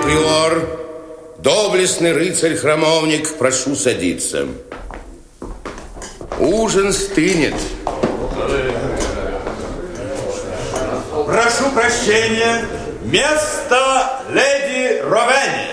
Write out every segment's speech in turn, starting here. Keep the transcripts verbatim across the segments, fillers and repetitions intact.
приор, доблестный рыцарь-храмовник, прошу садиться. Ужин стынет. Прошу прощения, место леди Ровене.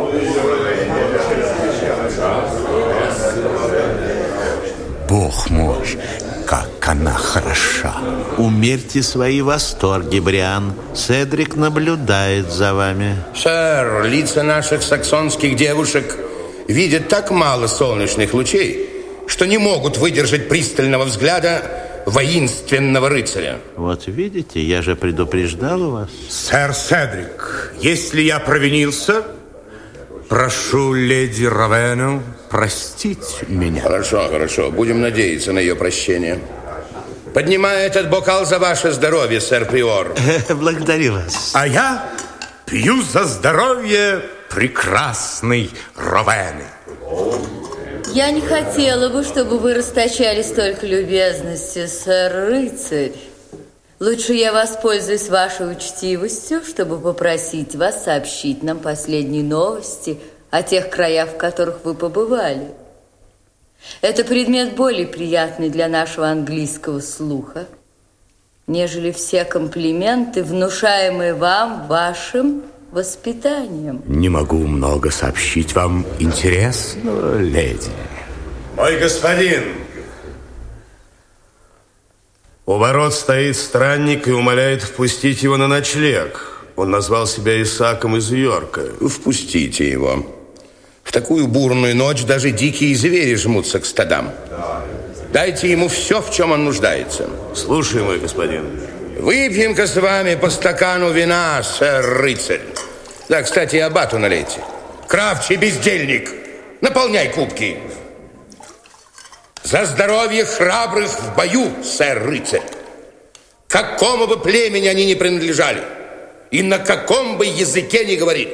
Бог мой, как она хороша. Умерьте свои восторги, Бриан. Седрик наблюдает за вами. Сэр, лица наших саксонских девушек видят так мало солнечных лучей, что не могут выдержать пристального взгляда воинственного рыцаря. Вот видите, я же предупреждал вас. Сэр Седрик, если я провинился, прошу леди Ровену простить меня. Хорошо, хорошо. Будем надеяться на ее прощение. Поднимаю этот бокал за ваше здоровье, сэр приор. Благодарю вас. А я пью за здоровье прекрасной Ровены. Я не хотела бы, чтобы вы расточали столько любезности, сэр-рыцарь. Лучше я воспользуюсь вашей учтивостью, чтобы попросить вас сообщить нам последние новости о тех краях, в которых вы побывали. Это предмет более приятный для нашего английского слуха, нежели все комплименты, внушаемые вам вашим воспитанием. Не могу много сообщить вам интересного, леди. Мой господин, у ворот стоит странник и умоляет впустить его на ночлег. Он назвал себя Исааком из Йорка. Впустите его. В такую бурную ночь даже дикие звери жмутся к стадам. Дайте ему все, в чем он нуждается. Слушай, мой господин. Выпьем-ка с вами по стакану вина, сэр-рыцарь. Да, кстати, и аббату налейте. Кравчий бездельник, наполняй кубки. За здоровье храбрых в бою, сэр-рыцарь. Какому бы племени они ни принадлежали и на каком бы языке ни говорили.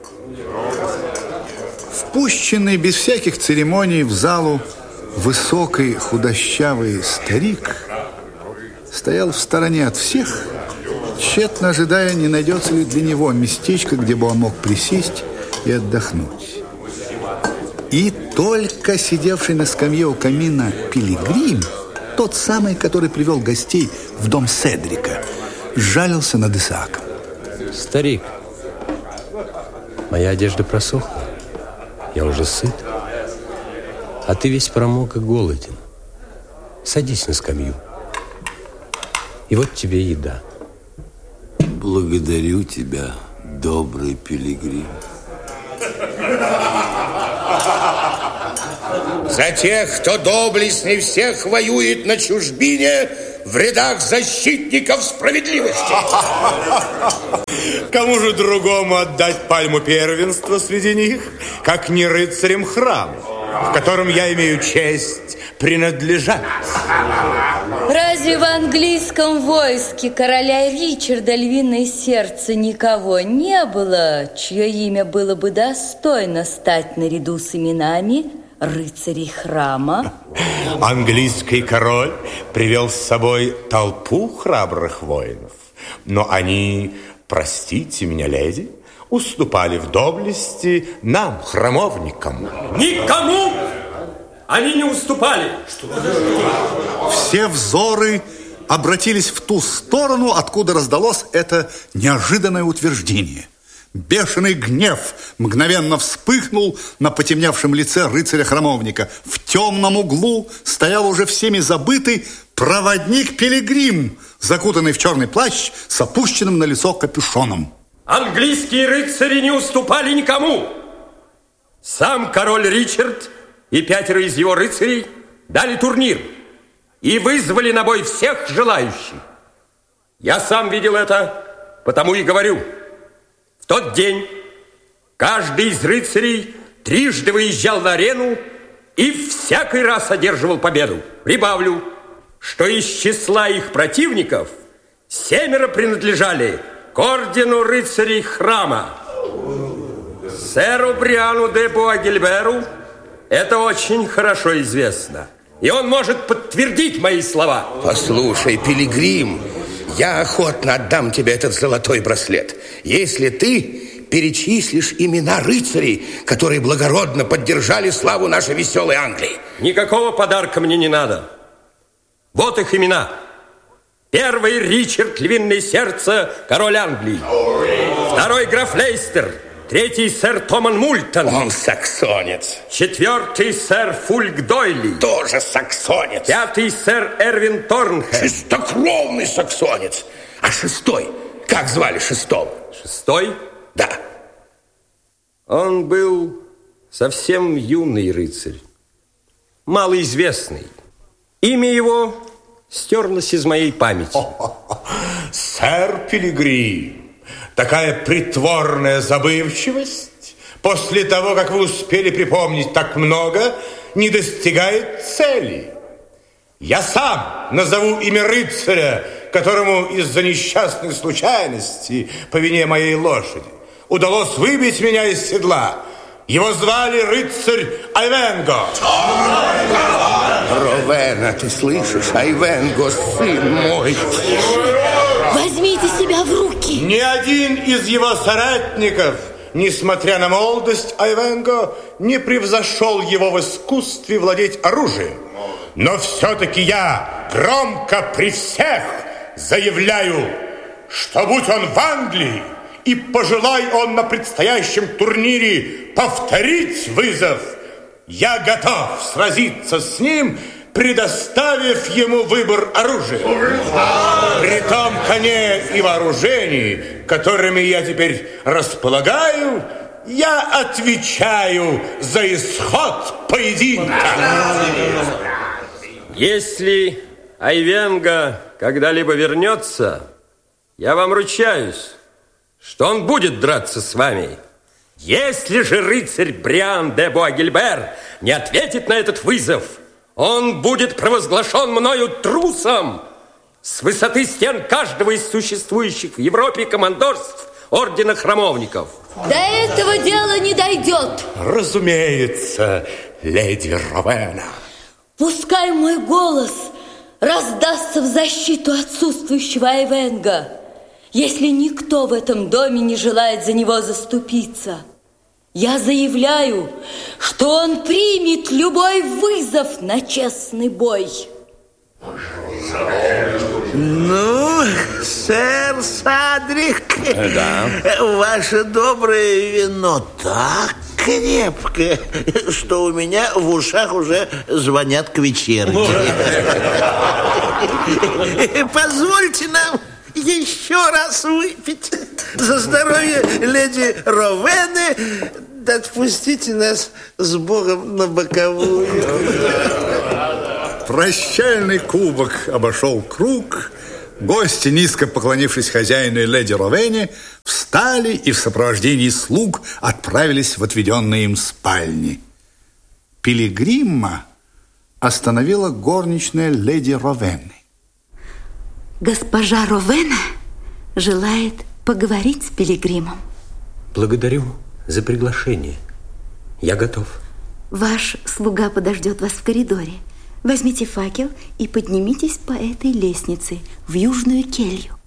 Впущенный без всяких церемоний в залу высокий худощавый старик стоял в стороне от всех, тщетно ожидая, не найдется ли для него местечко, где бы он мог присесть и отдохнуть. И только сидевший на скамье у камина пилигрим, тот самый, который привел гостей в дом Седрика, сжалился над Исааком. Старик, моя одежда просохла, я уже сыт, а ты весь промок и голоден. Садись на скамью, и вот тебе еда. Благодарю тебя, добрый пилигрим. За тех, кто доблестней всех воюет на чужбине в рядах защитников справедливости. Кому же другому отдать пальму первенства среди них, как не рыцарям храма, в котором я имею честь принадлежать? Разве в английском войске короля Ричарда львиное сердце никого не было, чье имя было бы достойно стать наряду с именами рыцарей храма? Английский король привел с собой толпу храбрых воинов, но они, простите меня, леди, уступали в доблести нам, храмовникам. Никому они не уступали. Все взоры обратились в ту сторону, откуда раздалось это неожиданное утверждение. Бешеный гнев мгновенно вспыхнул на потемневшем лице рыцаря-храмовника. В темном углу стоял уже всеми забытый проводник-пилигрим, закутанный в черный плащ с опущенным на лицо капюшоном. Английские рыцари не уступали никому. Сам король Ричард и пятеро из его рыцарей дали турнир и вызвали на бой всех желающих. Я сам видел это, потому и говорю. В тот день каждый из рыцарей трижды выезжал на арену и всякий раз одерживал победу. Прибавлю, что из числа их противников семеро принадлежали к ордену рыцарей храма. Сэру Бриану де Буагильберу это очень хорошо известно, и он может подтвердить мои слова. Послушай, пилигрим, я охотно отдам тебе этот золотой браслет, если ты перечислишь имена рыцарей, которые благородно поддержали славу нашей веселой Англии. Никакого подарка мне не надо. Вот их имена. Первый Ричард, львиное сердце, король Англии. Второй граф Лейстер. Третий сэр Томан Мультон. Он саксонец. Четвертый сэр Фульк Дойли. Тоже саксонец. Пятый сэр Эрвин Торнхэм. Чистокровный саксонец. А шестой? Как звали шестого? Шестой? Да. Он был совсем юный рыцарь. Малоизвестный. Имя его стерлось из моей памяти. Сэр Пилигрим. Такая притворная забывчивость после того, как вы успели припомнить так много, не достигает цели. Я сам назову имя рыцаря, которому из-за несчастной случайности по вине моей лошади удалось выбить меня из седла. Его звали рыцарь Айвенго. Ровена, ты слышишь? Айвенго, сын мой. Возьмите себя в руки. Ни один из его соратников, несмотря на молодость Айвенго, не превзошел его в искусстве владеть оружием. Но все-таки я громко при всех заявляю, что будь он в Англии, и пожелай он на предстоящем турнире повторить вызов, я готов сразиться с ним, предоставив ему выбор оружия. При том коне и вооружении, которыми я теперь располагаю, я отвечаю за исход поединка. Если Айвенго когда-либо вернется, я вам ручаюсь, что он будет драться с вами. Если же рыцарь Бриан де Буагильбер не ответит на этот вызов, он будет провозглашен мною трусом с высоты стен каждого из существующих в Европе командорств ордена храмовников. До этого дела не дойдет. Разумеется, леди Ровена. Пускай мой голос раздастся в защиту отсутствующего Айвенго, если никто в этом доме не желает за него заступиться. Я заявляю, что он примет любой вызов на честный бой. Ну, сэр Садрик, да. Ваше доброе вино так крепкое, что у меня в ушах уже звонят к вечерне. Позвольте нам еще раз выпить за здоровье леди Ровены, да отпустите нас с Богом на боковую. Прощальный кубок обошел круг. Гости, низко поклонившись хозяину и леди Ровене, встали и в сопровождении слуг отправились в отведенные им спальни. Пилигрима остановила горничная леди Ровены. Госпожа Ровена желает поговорить с Пилигримом. Благодарю за приглашение. Я готов. Ваш слуга подождет вас в коридоре. Возьмите факел и поднимитесь по этой лестнице в южную келью.